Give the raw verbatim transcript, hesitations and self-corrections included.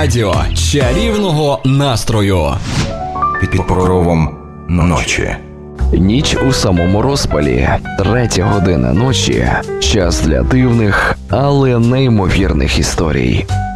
Радіо чарівного настрою. Під покровом ночі. Ніч у самому розпалі. Третя година ночі. Час для дивних, але неймовірних історій.